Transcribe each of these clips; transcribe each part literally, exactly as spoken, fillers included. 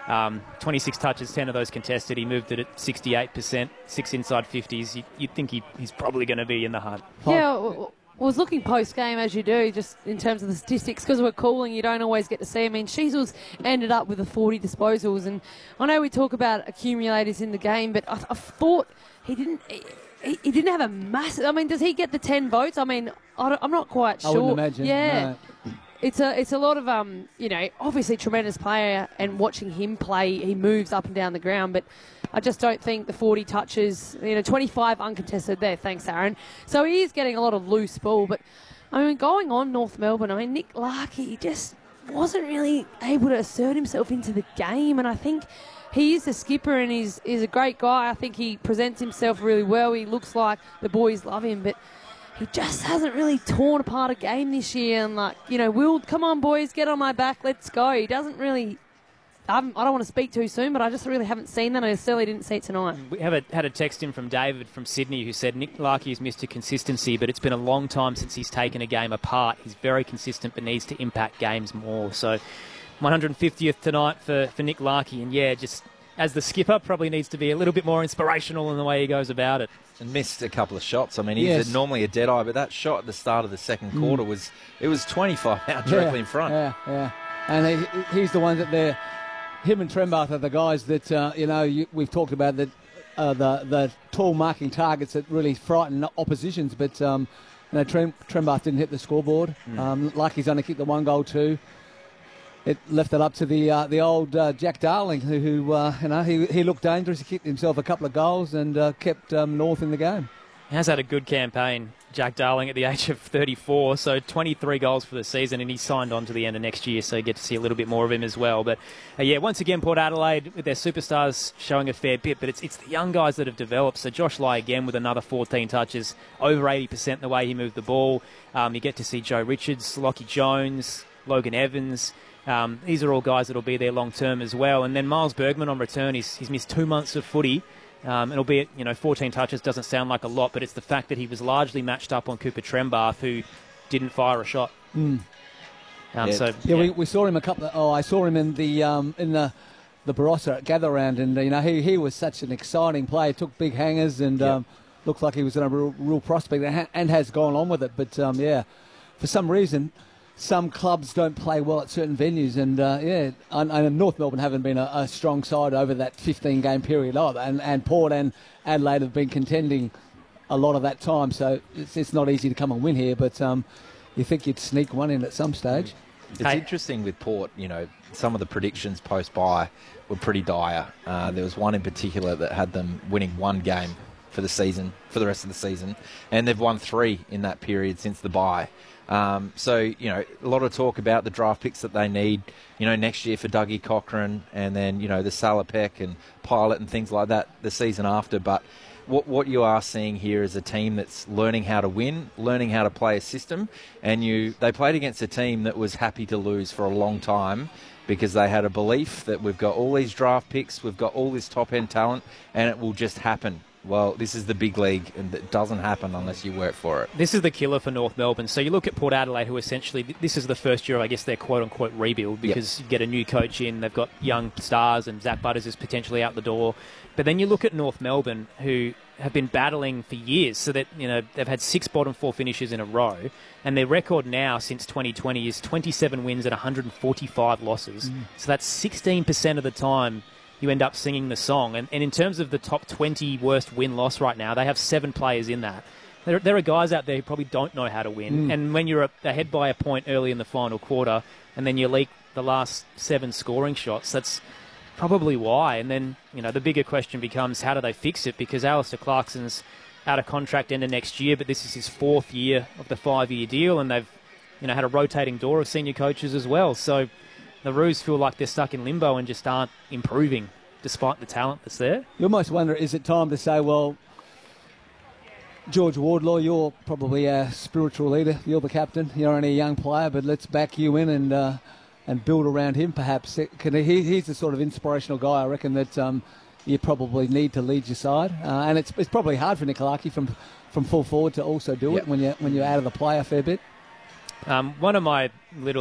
Um, twenty-six touches, ten of those contested. He moved it at sixty-eight percent, six inside fifties. You, you'd think he, he's probably going to be in the hunt. Yeah, I was looking post-game, as you do, just in terms of the statistics, because we're calling, you don't always get to see. I mean, Sheasels ended up with the forty disposals, and I know we talk about accumulators in the game, but I, I thought he didn't... He, he didn't have a massive... I mean, does he get the ten votes? I mean, I don't, I'm not quite sure. I wouldn't imagine. Yeah. No. It's a it's a lot of, um you know, obviously tremendous player, and watching him play, he moves up and down the ground, but I just don't think the forty touches, you know, twenty-five uncontested there, thanks Aaron. So he is getting a lot of loose ball, but, I mean, going on North Melbourne, I mean, Nick Larkey, he just wasn't really able to assert himself into the game, and I think he is the skipper and he's, he's a great guy. I think he presents himself really well. He looks like the boys love him, but he just hasn't really torn apart a game this year. And, like, you know, Will, come on, boys, get on my back, let's go. He doesn't really... I, I don't want to speak too soon, but I just really haven't seen that. I certainly didn't see it tonight. We have a, had a text in from David from Sydney who said Nick Larkey has missed a consistency, but it's been a long time since he's taken a game apart. He's very consistent but needs to impact games more. So one hundred fiftieth tonight for, for Nick Larkey. And, yeah, just as the skipper, probably needs to be a little bit more inspirational in the way he goes about it. And missed a couple of shots. I mean, he's Yes. a, normally a dead eye, but that shot at the start of the second Mm. quarter was it was twenty-five out directly yeah, in front. Yeah, yeah. And he, he's the one that they're... Him and Trembath are the guys that, uh, you know, you, we've talked about that uh, the the tall marking targets that really frighten oppositions. But, um, you know, Trem, Trembath didn't hit the scoreboard. Mm. Um, Lucky's only kicked the one goal too. It left it up to the uh, the old uh, Jack Darling, who, who uh, you know, he, he looked dangerous. He kicked himself a couple of goals and uh, kept um, North in the game. He has had a good campaign, Jack Darling, at the age of thirty-four, so twenty-three goals for the season, and he's signed on to the end of next year, so you get to see a little bit more of him as well. But, uh, yeah, once again, Port Adelaide, with their superstars showing a fair bit, but it's it's the young guys that have developed. So Josh Lai, again, with another fourteen touches, over eighty percent the way he moved the ball. Um, you get to see Joe Richards, Lockie Jones, Logan Evans. Um, these are all guys that will be there long-term as well. And then Miles Bergman on return, he's, he's missed two months of footy. Um, and albeit, you know, fourteen touches doesn't sound like a lot, but it's the fact that he was largely matched up on Cooper Trembath, who didn't fire a shot. Mm. Um, Yeah. so Yeah, yeah. We, we saw him a couple of... Oh, I saw him in the um, in the the Barossa gather round, and, uh, you know, he, he was such an exciting player. Took big hangers and Yep. um, looked like he was a real, real prospect and, ha- and has gone on with it. But, um, yeah, for some reason... Some clubs don't play well at certain venues, and uh, yeah, and, and North Melbourne haven't been a, a strong side over that fifteen-game period either, and, and Port and Adelaide have been contending a lot of that time, so it's, it's not easy to come and win here, but um, you think you'd sneak one in at some stage. It's Hey. interesting with Port, you know, some of the predictions post-bye were pretty dire. Uh, there was one in particular that had them winning one game for the season, for the rest of the season, and they've won three in that period since the bye. Um, so, you know, a lot of talk about the draft picks that they need, you know, next year for Dougie Cochrane and then, you know, the Salopek and Pilot and things like that the season after. But what what you are seeing here is a team that's learning how to win, learning how to play a system. And you they played against a team that was happy to lose for a long time because they had a belief that we've got all these draft picks, we've got all this top-end talent, and it will just happen. Well, this is the big league, and it doesn't happen unless you work for it. This is the killer for North Melbourne. So you look at Port Adelaide, who essentially, this is the first year of, I guess, their quote-unquote rebuild, because yep. you get a new coach in, they've got young stars, and Zach Butters is potentially out the door. But then you look at North Melbourne, who have been battling for years, so that, you know, they've had six bottom four finishes in a row, and their record now since twenty twenty is twenty-seven wins and one hundred forty-five losses. Mm. So that's sixteen percent of the time you end up singing the song. And, and in terms of the top twenty worst win-loss right now, they have seven players in that. There, there are guys out there who probably don't know how to win. Mm. And when you're ahead by a point early in the final quarter, and then you leak the last seven scoring shots, that's probably why. And then, you know, the bigger question becomes, how do they fix it? Because Alistair Clarkson's out of contract end of next year, but this is his fourth year of the five-year deal, and they've, you know, had a rotating door of senior coaches as well. So the Roos feel like they're stuck in limbo and just aren't improving despite the talent that's there. You almost wonder, is it time to say, well, George Wardlaw, you're probably a spiritual leader, you're the captain, you're only a young player, but let's back you in and uh, and build around him perhaps. Can he, he's the sort of inspirational guy, I reckon, that um, you probably need to lead your side. Uh, and it's it's probably hard for Nick Larkey from, from full forward to also do yep. it when you're, when you're out of the play a fair bit. Um, one of my little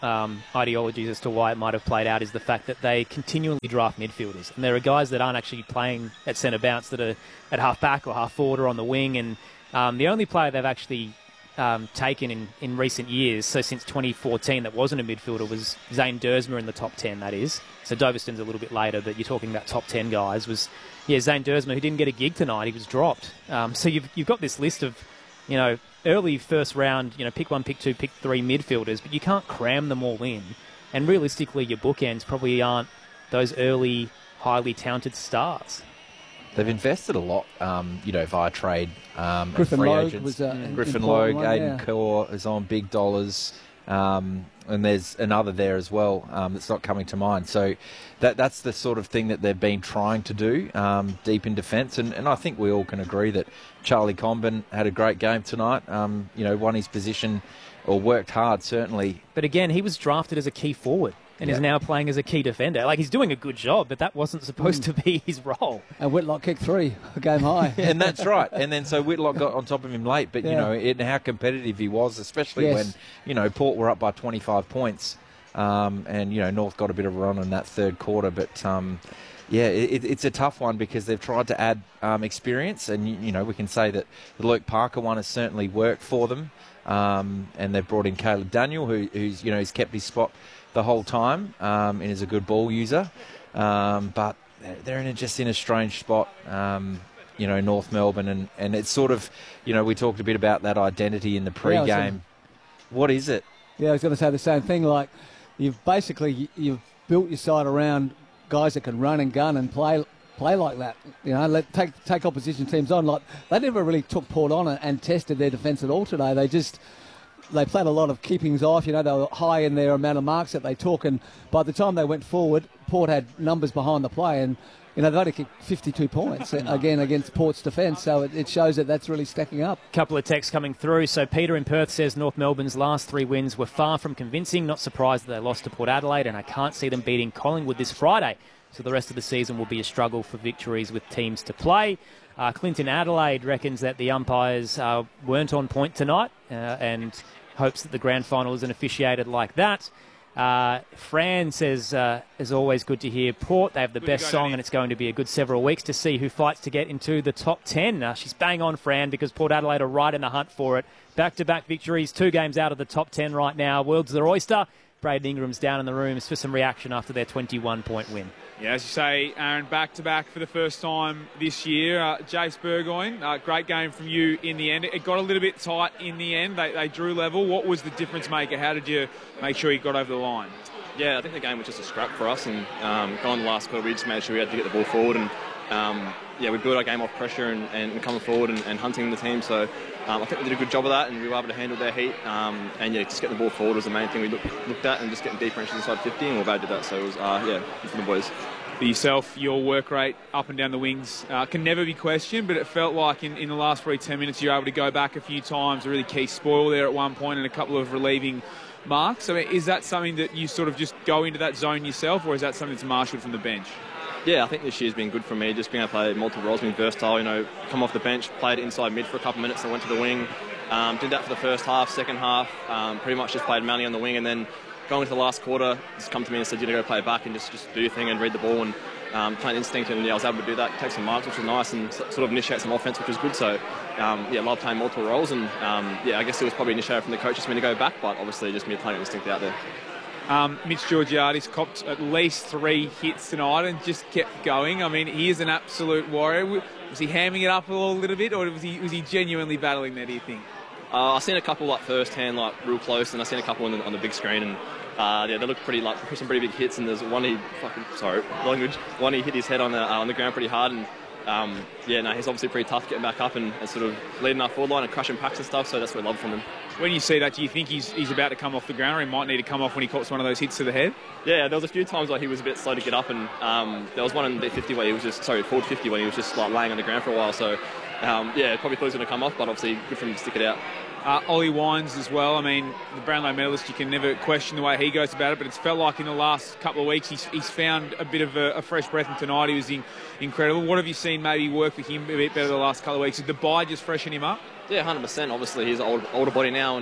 um, ideologies as to why it might have played out is the fact that they continually draft midfielders. And there are guys that aren't actually playing at centre bounce that are at half back or half forward or on the wing. And um, the only player they've actually um, taken in, in recent years, so since twenty fourteen, that wasn't a midfielder was Zane Dersma in the top ten, that is. So Doveston's a little bit later, but you're talking about top ten guys. Was, yeah, Zane Dersma, who didn't get a gig tonight. He was dropped. Um, so you've, you've got this list of, you know, early first round, you know, pick one, pick two, pick three midfielders, but you can't cram them all in. And realistically, your bookends probably aren't those early, highly talented stars. They've invested a lot, um, you know, via trade. Um, Griffin free Logue agents. was uh, Mm. Griffin Logue, Aiden yeah. Kaur is on big dollars. Um, and there's another there as well um, that's not coming to mind. So that that's the sort of thing that they've been trying to do um, deep in defence. And, and I think we all can agree that Charlie Comben had a great game tonight. Um, you know, won his position or worked hard, certainly. But again, he was drafted as a key forward and Yeah. is now playing as a key defender. Like, he's doing a good job, but that wasn't supposed Mm. to be his role. And Whitlock kicked three, a game high. And that's right. And then so Whitlock got on top of him late, but, you Yeah. know, it, how competitive he was, especially Yes. when, you know, Port were up by twenty-five points. Um, and, you know, North got a bit of a run in that third quarter. But, um, yeah, it, it's a tough one because they've tried to add um, experience. And, you, you know, we can say that the Luke Parker one has certainly worked for them. Um, and they've brought in Caleb Daniel, who, who's, you know, he's kept his spot the whole time um, and is a good ball user. Um, but they're in a, just in a strange spot, um, you know, North Melbourne. And, and it's sort of, you know, we talked a bit about that identity in the pre-game. Yeah, gonna, what is it? Yeah, I was going to say the same thing. Like, you've basically, you've built your side around guys that can run and gun and play play like that. You know, let take take opposition teams on. Like, they never really took Port on and, and tested their defence at all today. They just... They played a lot of keepings off, you know, they were high in their amount of marks that they took, and by the time they went forward, Port had numbers behind the play, and, you know, they've only kicked fifty-two points, again, against Port's defence, so it, it shows that that's really stacking up. Couple of texts coming through. So Peter in Perth says North Melbourne's last three wins were far from convincing. Not surprised that they lost to Port Adelaide, and I can't see them beating Collingwood this Friday. So the rest of the season will be a struggle for victories with teams to play. Uh, Clinton Adelaide reckons that the umpires uh, weren't on point tonight uh, and hopes that the grand final isn't officiated like that. Uh, Fran says, uh, as always, good to hear Port. They have the good best song, and it's going to be a good several weeks to see who fights to get into the top ten. Uh, she's bang on, Fran, because Port Adelaide are right in the hunt for it. Back-to-back victories, two games out of the top ten right now. World's their oyster. Braden Ingram's down in the rooms for some reaction after their twenty-one point win. Yeah, as you say, Aaron, back-to-back for the first time this year. Uh, Jace Burgoyne, uh, great game from you in the end. It got a little bit tight in the end. They, they drew level. What was the difference maker? How did you make sure you got over the line? Yeah, I think the game was just a scrap for us, and um, going the last quarter, we just made sure we had to get the ball forward, and um, yeah, we built our game off pressure and, and coming forward and, and hunting the team. So um, I think we did a good job of that, and we were able to handle their heat. Um, and yeah, just getting the ball forward was the main thing we look, looked at, and just getting deeper into inside fifty, and we're glad to do that. So it was uh, yeah, good for the boys. For yourself, your work rate up and down the wings uh, can never be questioned, but it felt like in, in the last probably ten minutes you were able to go back a few times, a really key spoil there at one point and a couple of relieving marks. I mean, is that something that you sort of just go into that zone yourself, or is that something that's marshalled from the bench? Yeah, I think this year's been good for me, just being able to play multiple roles, being versatile, you know, come off the bench, played inside mid for a couple of minutes and went to the wing. Um, did that for the first half, second half, um, pretty much just played Manly on the wing, and then going into the last quarter, just come to me and said, you know, go play back and just, just do your thing and read the ball and um, play instinct, and yeah, I was able to do that, take some marks, which was nice, and sort of initiate some offense, which was good. So, um, yeah, love playing multiple roles, and um, yeah, I guess it was probably initiated from the coaches for me to go back, but obviously just me playing instinct out there. Um, Mitch Georgiades copped at least three hits tonight and just kept going. I mean, he is an absolute warrior. Was he hamming it up a little bit, or was he was he genuinely battling there, do you think? Uh, I've seen a couple like first hand, like real close, and I've seen a couple on the, on the big screen, and uh, yeah, they look pretty like some pretty big hits. And there's one he fucking sorry language, one he hit his head on the uh, on the ground pretty hard, and um, yeah, no, he's obviously pretty tough getting back up and, and sort of leading our forward line and crushing packs and stuff. So that's what I love from him. When you see that, do you think he's he's about to come off the ground, or he might need to come off when he caught one of those hits to the head? Yeah, there was a few times where he was a bit slow to get up, and um, there was one in the fifty where he was just sorry forward fifty when he was just like laying on the ground for a while. So um, yeah, probably thought he was going to come off, but obviously good for him to stick it out. Uh, Ollie Wines as well. I mean, the Brownlow medalist, you can never question the way he goes about it, but it's felt like in the last couple of weeks he's, he's found a bit of a, a fresh breath, and tonight he was in, incredible. What have you seen maybe work for him a bit better the last couple of weeks? Did the bye just freshen him up? Yeah, one hundred percent. Obviously, he's an old, older body now, and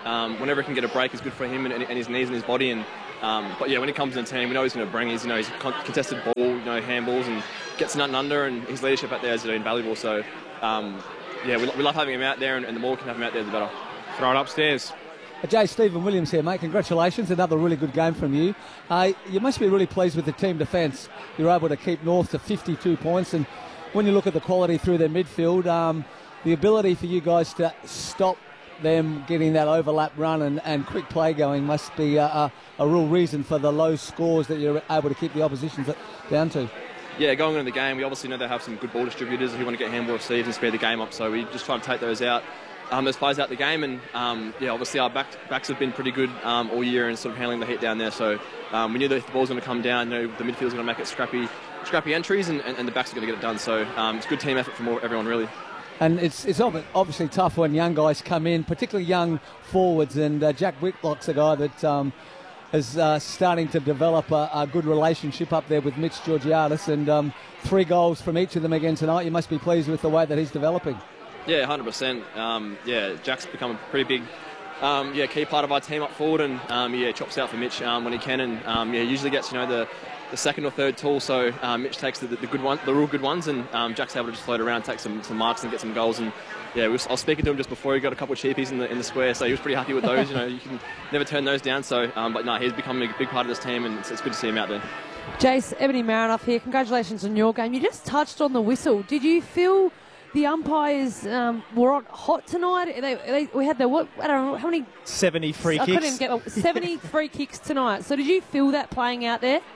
um, whenever he can get a break is good for him and, and his knees and his body. And um, but yeah, when he comes in the team, we know he's going to bring. He's you know he's con- contested ball, you know handballs, and gets nothing under, and his leadership out there is invaluable. So um, yeah, we, we love having him out there, and, and the more we can have him out there, the better. Throw it upstairs. Jay, Stephen Williams here, mate. Congratulations. Another really good game from you. Uh, you must be really pleased with the team defence. You're able to keep North to fifty-two points. And when you look at the quality through their midfield, um, the ability for you guys to stop them getting that overlap run and, and quick play going must be a, a, a real reason for the low scores that you're able to keep the opposition down to. Yeah, going into the game, we obviously know they have some good ball distributors who want to get handball receives and speed the game up. So we just try to take those out. Um, those players out the game, and um, yeah, obviously our back, backs have been pretty good um, all year and sort of handling the heat down there. So um, we knew that if the ball's going to come down, you know, the midfield's going to make it scrappy, scrappy entries, and, and, and the backs are going to get it done. So um, it's a good team effort from all, everyone, really. And it's it's obviously tough when young guys come in, particularly young forwards. And uh, Jack Whitlock's a guy that um, is uh, starting to develop a, a good relationship up there with Mitch Georgiadis. And um, three goals from each of them again tonight. You must be pleased with the way that he's developing. Yeah, one hundred percent. Um, yeah, Jack's become a pretty big, um, yeah, key part of our team up forward, and um, yeah, chops out for Mitch um, when he can, and um, yeah, usually gets you know the, the second or third tool. So um, Mitch takes the, the good one, the real good ones, and um, Jack's able to just float around, take some, some marks, and get some goals. And yeah, we was, I was speaking to him just before. He got a couple of cheapies in the in the square, so he was pretty happy with those. You know, you can never turn those down. So, um, but no, he's becoming a big part of this team, and it's, it's good to see him out there. Jace, Ebony Marinoff here. Congratulations on your game. You just touched on the whistle. Did you feel the umpires um, were on hot tonight? They, they, we had the, what, I don't know, how many? seventy free I kicks. couldn't get, oh, seventy free kicks tonight. So did you feel that playing out there?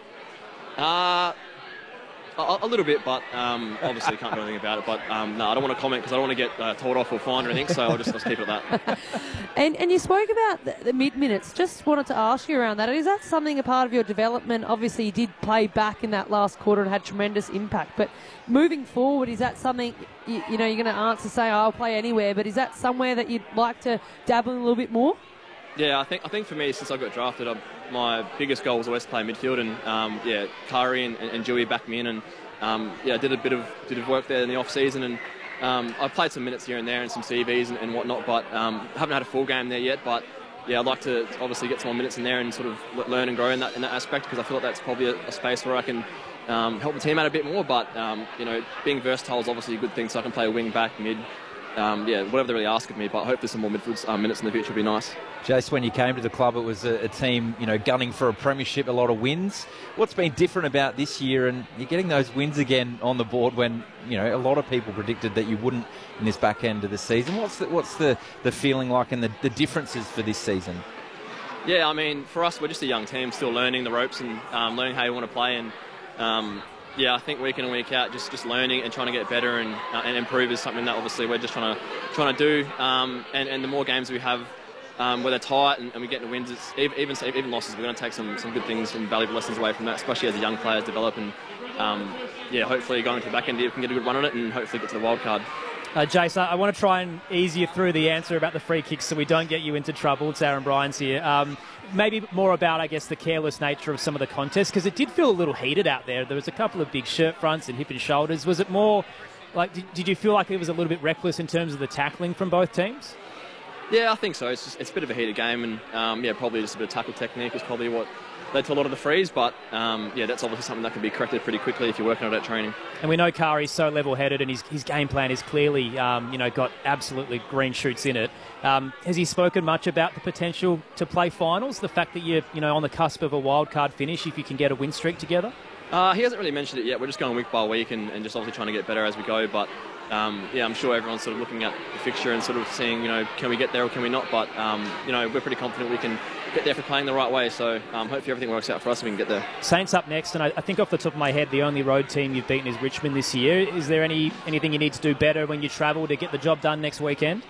Uh, a, a little bit, but um, obviously can't do anything about it. But um, no, I don't want to comment because I don't want to get uh, told off or fined or anything, so I'll just, I'll just keep it at that. and, and you spoke about the, the mid-minutes. Just wanted to ask you around that. Is that something a part of your development? Obviously, you did play back in that last quarter and had tremendous impact. But moving forward, is that something, you, you know, you're going to answer saying, oh, I'll play anywhere, but is that somewhere that you'd like to dabble in a little bit more? Yeah, I think I think for me, since I got drafted, I, my biggest goal was always to play midfield, and um, yeah, Kari and, and, and Dewey backed me in, and um, yeah, I did a bit of did of work there in the off season, and um, I've played some minutes here and there and some C Vs and, and whatnot, but um, haven't had a full game there yet. But yeah, I'd like to obviously get some more minutes in there and sort of learn and grow in that in that aspect, because I feel like that's probably a, a space where I can um, help the team out a bit more. But um, you know, being versatile is obviously a good thing, so I can play wing, back, mid. Um, yeah, whatever they really ask of me, but hopefully some more midfield um, minutes in the future would be nice. Jace, when you came to the club, it was a, a team, you know, gunning for a premiership, a lot of wins. What's been different about this year, and you're getting those wins again on the board when, you know, a lot of people predicted that you wouldn't in this back end of the season? What's the, what's the, the feeling like and the, the differences for this season? Yeah, I mean, for us, we're just a young team, still learning the ropes and um, learning how you want to play, and um, yeah, I think week in and week out, just, just learning and trying to get better and uh, and improve is something that obviously we're just trying to trying to do. Um, and, and the more games we have um, where they're tight and, and we get into wins, it's, even even losses, we're going to take some, some good things and valuable lessons away from that, especially as the young players develop. And um, yeah, hopefully going to the back end, we can get a good run on it and hopefully get to the wild card. Uh, Jace, I, I want to try and ease you through the answer about the free kicks so we don't get you into trouble. It's Aaron Bryans here. Um, maybe more about, I guess, the careless nature of some of the contests, because it did feel a little heated out there. There was a couple of big shirt fronts and hip and shoulders. Was it more like, did, did you feel like it was a little bit reckless in terms of the tackling from both teams? Yeah, I think so. It's just, it's a bit of a heated game, and um, yeah, probably just a bit of tackle technique is probably what led to a lot of the frees, but um, yeah, that's obviously something that can be corrected pretty quickly if you're working on it at training. And we know Kari's so level-headed, and his, his game plan is clearly, um, you know, got absolutely green shoots in it. Um, has he spoken much about the potential to play finals? The fact that you're, you know, on the cusp of a wild card finish if you can get a win streak together? Uh, he hasn't really mentioned it yet. We're just going week by week and, and just obviously trying to get better as we go. But um, yeah, I'm sure everyone's sort of looking at the fixture and sort of seeing, you know, can we get there or can we not? But um, you know, we're pretty confident we can get there for playing the right way. So um, hopefully everything works out for us and we can get there. Saints up next, and I, I think off the top of my head, the only road team you've beaten is Richmond this year. Is there any anything you need to do better when you travel to get the job done next weekend?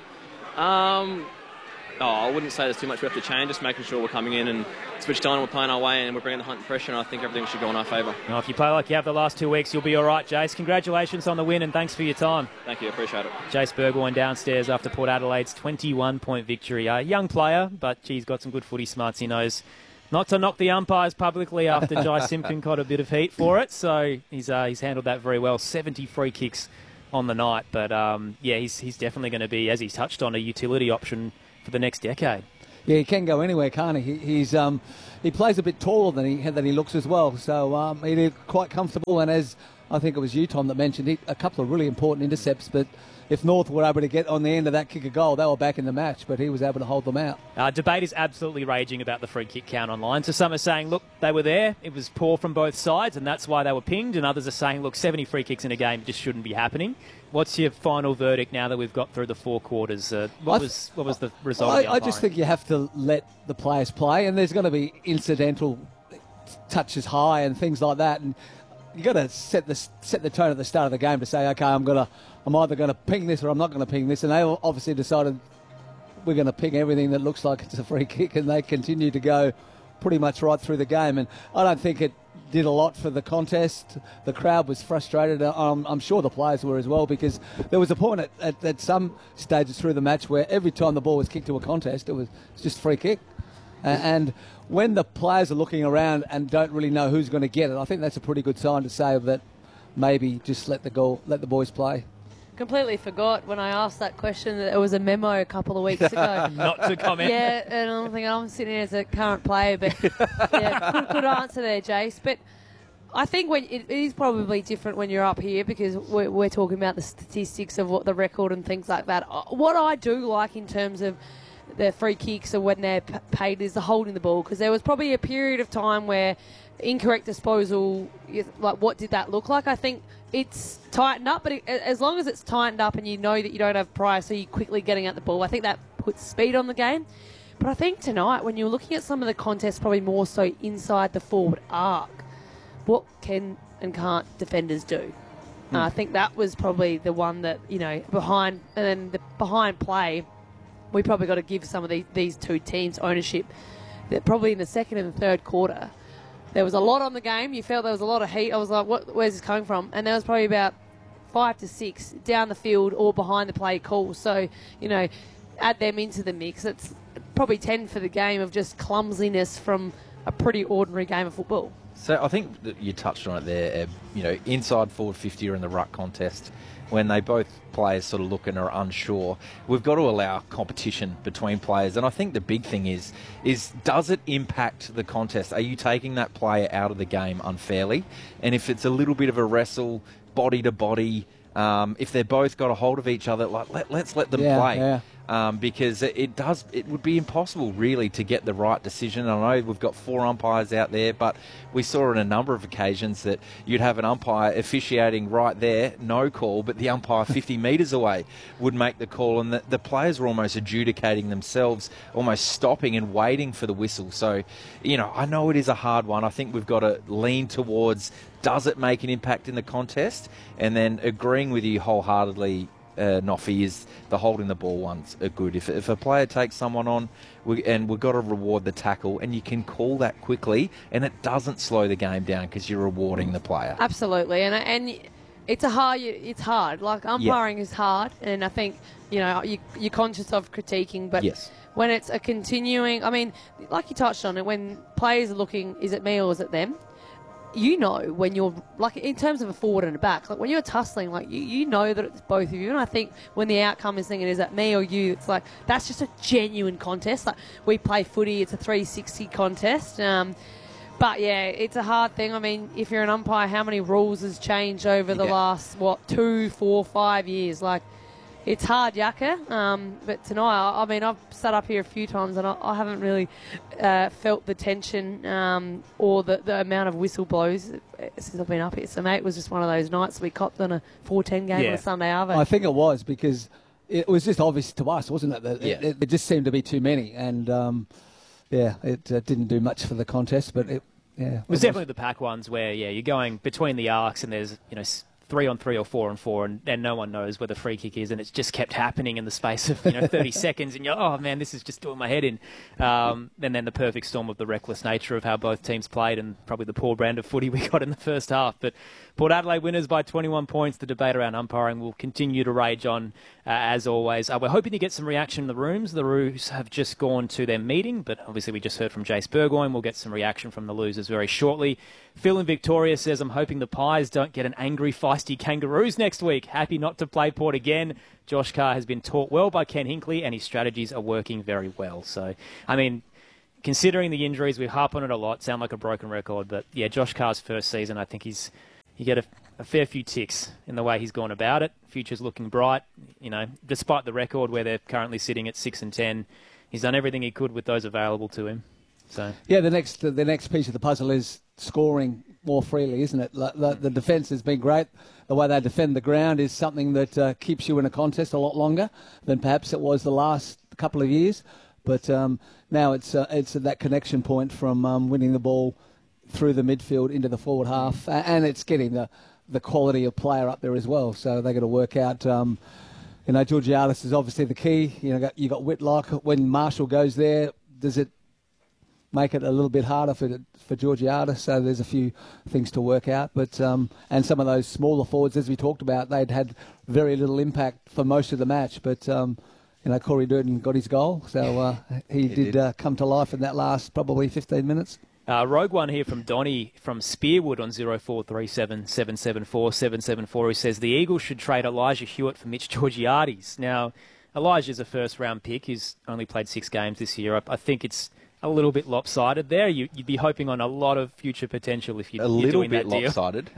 Um. Oh, I wouldn't say there's too much we have to change, just making sure we're coming in and switched on, we're playing our way and we're bringing the hunt and pressure, and I think everything should go in our favour. Well, if you play like you have the last two weeks, you'll be all right, Jace. Congratulations on the win and thanks for your time. Thank you, appreciate it. Jace Burgoyne downstairs after Port Adelaide's twenty-one point victory. A young player, but he's got some good footy smarts. He knows not to knock the umpires publicly after Jai Simpkin got a bit of heat for it, so he's uh, he's handled that very well. seventy free kicks on the night, but um, yeah, he's, he's definitely going to be, as he's touched on, a utility option for the next decade. Yeah, he can go anywhere, can't he? he he's um, he plays a bit taller than he than he looks as well. So um, he did quite comfortable. And as I think it was you, Tom, that mentioned it, a couple of really important intercepts. But if North were able to get on the end of that kick a goal, they were back in the match. But he was able to hold them out. Uh, debate is absolutely raging about the free kick count online. So some are saying, look, they were there. It was poor from both sides, and that's why they were pinged. And others are saying, look, seventy free kicks in a game just shouldn't be happening. What's your final verdict now that we've got through the four quarters? Uh, what th- was what was the result? I, of the I just think you have to let the players play, and there's going to be incidental touches high and things like that, and you got to set the set the tone at the start of the game to say, okay, I'm gonna, I'm either going to ping this or I'm not going to ping this, and they obviously decided we're going to ping everything that looks like it's a free kick, and they continue to go pretty much right through the game, and I don't think it did a lot for the contest. The crowd was frustrated. Um, I'm sure the players were as well, because there was a point at, at, at some stages through the match where every time the ball was kicked to a contest, it was just free kick. Uh, and when the players are looking around and don't really know who's going to get it, I think that's a pretty good sign to say that maybe just let the goal, let the boys play. Completely forgot when I asked that question that it was a memo a couple of weeks ago. Not to comment. Yeah, and I'm thinking I'm sitting here as a current player, but yeah, good, good answer there, Jace. But I think when it is probably different when you're up here, because we're, we're talking about the statistics of what the record and things like that. What I do like in terms of the free kicks or when they're p- paid is the holding the ball, because there was probably a period of time where incorrect disposal, like what did that look like? I think it's tightened up, but it, as long as it's tightened up and you know that you don't have prior, so you're quickly getting at the ball, I think that puts speed on the game. But I think tonight, when you're looking at some of the contests, probably more so inside the forward arc, what can and can't defenders do? Mm. Uh, I think that was probably the one that, you know, behind, and then the behind play, we probably got to give some of the, these two teams ownership. That probably in the second and the third quarter, there was a lot on the game. You felt there was a lot of heat. I was like, what, where's this coming from? And there was probably about five to six down the field or behind the play calls. So, you know, add them into the mix. It's probably ten for the game of just clumsiness from a pretty ordinary game of football. So I think that you touched on it there, Eb. You know, inside forward fifty or in the ruck contest, when they both players sort of look and are unsure, we've got to allow competition between players. And I think the big thing is, is does it impact the contest? Are you taking that player out of the game unfairly? And if it's a little bit of a wrestle, body to body, um, if they're both got a hold of each other, like let, let's let them yeah, play. Yeah. Um, because it, it does, it would be impossible really to get the right decision. I know we've got four umpires out there, but we saw on a number of occasions that you'd have an umpire officiating right there, no call, but the umpire fifty metres away would make the call, and the, the players were almost adjudicating themselves, almost stopping and waiting for the whistle. So, you know, I know it is a hard one. I think we've got to lean towards, does it make an impact in the contest? And then agreeing with you wholeheartedly, Uh, Noffy, is the holding the ball ones are good. If, if a player takes someone on, we, and we've got to reward the tackle, and you can call that quickly, and it doesn't slow the game down because you're rewarding the player. Absolutely, and and it's a hard. It's hard. Like umpiring yeah. is hard, and I think you know you, you're conscious of critiquing, but yes. when it's a continuing, I mean, like you touched on it, when players are looking, is it me or is it them? You know, when you're, like, in terms of a forward and a back, like, when you're tussling, like, you, you know that it's both of you. And I think when the outcome is thinking, is that me or you, it's like, that's just a genuine contest. Like, we play footy, it's a three sixty contest. Um, but, yeah, it's a hard thing. I mean, if you're an umpire, how many rules has changed over the yeah. last, what, two, four, five years? Like, it's hard, yakka. Um, but tonight, I, I mean, I've sat up here a few times and I, I haven't really uh, felt the tension um, or the, the amount of whistle blows since I've been up here. So, mate, it was just one of those nights we copped on a four ten game yeah. on a Sunday Arvo. I think it was because it was just obvious to us, wasn't it? That yeah. it, it just seemed to be too many. And, um, yeah, it uh, didn't do much for the contest, but it, yeah. It was definitely the pack ones where, yeah, you're going between the arcs and there's, you know, three on three or four on four, and, and no one knows where the free kick is, and it's just kept happening in the space of, you know, thirty seconds, and you're, oh man, this is just doing my head in. Um, and then the perfect storm of the reckless nature of how both teams played, and probably the poor brand of footy we got in the first half. But Port Adelaide winners by twenty-one points. The debate around umpiring will continue to rage on, uh, as always. Uh, we're hoping to get some reaction in the rooms. The Roos have just gone to their meeting, but obviously we just heard from Jace Burgoyne. We'll get some reaction from the losers very shortly. Phil in Victoria says, I'm hoping the Pies don't get an angry fight feisty Kangaroos next week. Happy not to play Port again. Josh Carr has been taught well by Ken Hinkley, and his strategies are working very well. So, I mean, considering the injuries, we harp on it a lot, sound like a broken record, but yeah, Josh Carr's first season, I think he's you get a, a fair few ticks in the way he's gone about it. Future's looking bright, you know, despite the record where they're currently sitting at six and ten. He's done everything he could with those available to him. So yeah, the next the next piece of the puzzle is scoring more freely, isn't it? The, the defence has been great. The way they defend the ground is something that uh, keeps you in a contest a lot longer than perhaps it was the last couple of years. But um, now it's uh, it's that connection point from um, winning the ball through the midfield into the forward half, and it's getting the, the quality of player up there as well. So they've got to work out. Um, you know, Georgiadis is obviously the key. You know, you got Whitlock. When Marshall goes there, does it make it a little bit harder for for Georgiadis? So there's a few things to work out. But um, and some of those smaller forwards, as we talked about, they'd had very little impact for most of the match. But um, you know, Corey Durden got his goal, so uh, he, he did, did. Uh, come to life in that last probably fifteen minutes. Uh, Rogue One here from Donny from Spearwood on zero four three seven, seven seven four, seven seven four, who says the Eagles should trade Elijah Hewitt for Mitch Georgiades. Now, Elijah's a first-round pick. He's only played six games this year. I, I think it's a little bit lopsided there. You, you'd be hoping on a lot of future potential if you, a you're little doing bit that deal. lopsided.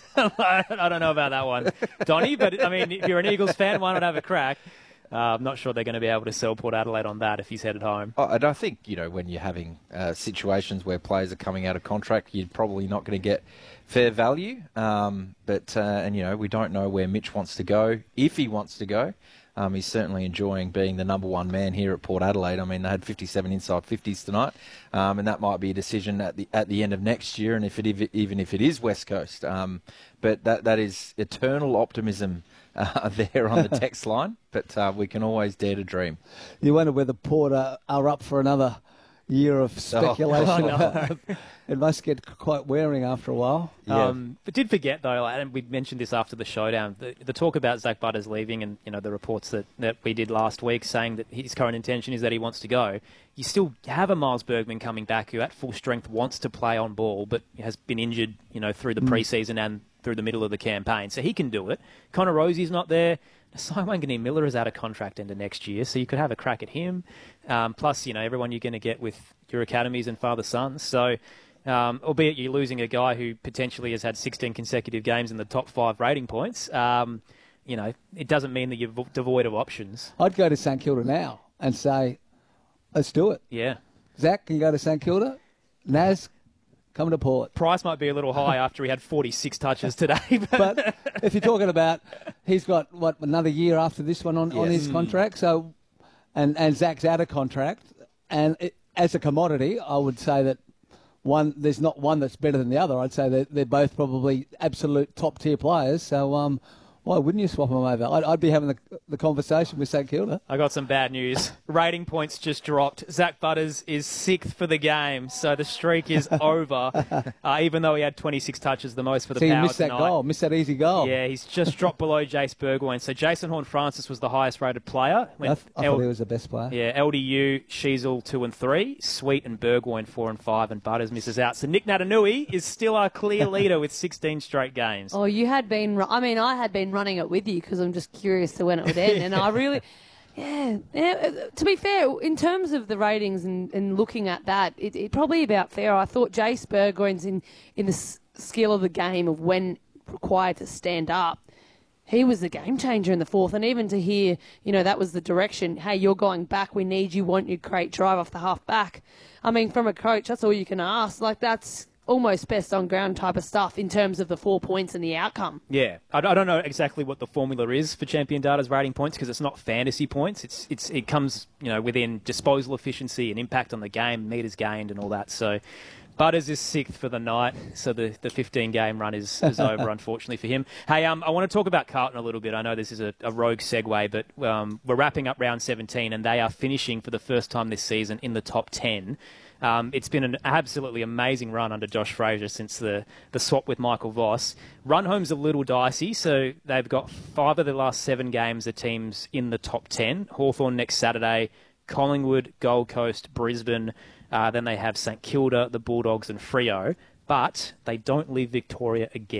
I don't know about that one, Donny, but, I mean, if you're an Eagles fan, why not have a crack? Uh, I'm not sure they're going to be able to sell Port Adelaide on that if he's headed home. Oh, and I think, you know, when you're having uh, situations where players are coming out of contract, you're probably not going to get fair value. Um, but, uh, and, you know, we don't know where Mitch wants to go, if he wants to go. Um, he's certainly enjoying being the number one man here at Port Adelaide. I mean, they had fifty-seven inside fifties tonight, um, and that might be a decision at the at the end of next year, and if it even if it is West Coast. Um, but that that is eternal optimism uh, there on the text line. But uh, we can always dare to dream. You wonder whether Port are, are up for another year of speculation. Oh, oh, no. It must get quite wearing after a while. Yeah. Um, but did forget, though, and we mentioned this after the showdown, the, the talk about Zach Butters leaving and, you know, the reports that, that we did last week saying that his current intention is that he wants to go. You still have a Miles Bergman coming back who at full strength wants to play on ball but has been injured, you know, through the mm. preseason and through the middle of the campaign. So he can do it. Connor Rosie's not there. Simon Wanganeen Miller is out of contract into next year, so you could have a crack at him. Um, plus, you know, everyone you're going to get with your academies and father-sons. So, um, albeit you're losing a guy who potentially has had sixteen consecutive games in the top five rating points, um, you know, it doesn't mean that you're devoid of options. I'd go to St Kilda now and say, let's do it. Yeah. Zach can go to St Kilda. Naz, come to Port. Price might be a little high after he had forty-six touches today. But, but if you're talking about, he's got, what, another year after this one on, yes. on his contract. So, and, and Zach's out of contract. And it, as a commodity, I would say that one there's not one that's better than the other. I'd say that they're both probably absolute top-tier players. So, um, why wouldn't you swap them over? I'd, I'd be having the, the conversation with St Kilda. I got some bad news. Rating points just dropped. Zach Butters is sixth for the game, so the streak is over. Uh, even though he had twenty-six touches, the most for the so Power he missed tonight. that goal, missed that easy goal. Yeah, he's just dropped below Jace Burgoyne. So Jason Horne-Francis was the highest-rated player. I, th- I L- thought he was the best player. Yeah, L D U, Sheasel two and three, Sweet and Burgoyne four and five, and Butters misses out. So Nick Natanui is still our clear leader with sixteen straight games. Oh, you had been. I mean, I had been running it with you because I'm just curious to when it would end, and I really. Yeah. yeah, to be fair, in terms of the ratings and, and looking at that, it, it probably about fair. I thought Jace Burgoyne's in, in the s- skill of the game of when required to stand up. He was the game changer in the fourth, and even to hear, you know, that was the direction. Hey, you're going back. We need you. Want you to create drive off the half back. I mean, from a coach, that's all you can ask. Like, that's almost best on ground type of stuff in terms of the four points and the outcome. Yeah, I, I don't know exactly what the formula is for Champion Data's rating points because it's not fantasy points. It's it's it comes, you know, within disposal efficiency and impact on the game, meters gained and all that. So Butters is sixth for the night, so the, the fifteen-game run is, is over, unfortunately, for him. Hey, um, I want to talk about Carlton a little bit. I know this is a, a rogue segue, but um, we're wrapping up round seventeen, and they are finishing for the first time this season in the top ten. Um, it's been an absolutely amazing run under Josh Fraser since the, the swap with Michael Voss. Run home's a little dicey, so they've got five of the last seven games of teams in the top ten. Hawthorn next Saturday, Collingwood, Gold Coast, Brisbane. Uh, then they have St Kilda, the Bulldogs and Freo. But they don't leave Victoria again.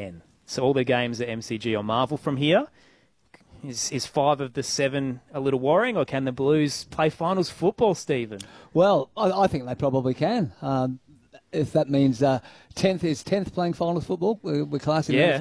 So all the games at M C G or Marvel from here. Is is five of the seven a little worrying, or can the Blues play finals football, Stephen? Well, I, I think they probably can. Um, if that means uh, tenth is tenth playing finals football, we're, we're classing Yeah. that